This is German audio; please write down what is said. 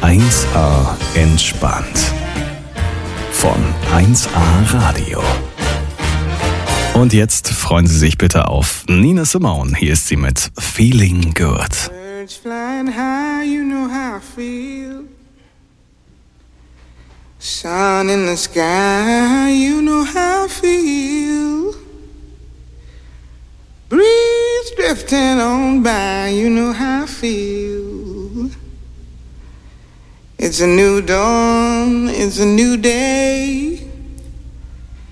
1A entspannt. Von 1A Radio. Und jetzt freuen Sie sich bitte auf Nina Simone. Hier ist sie mit Feeling Good. Birds flying high, you know how I feel. Sun in the sky, you know how I feel. Breeze drifting on by, you know how I feel. It's a new dawn, it's a new day.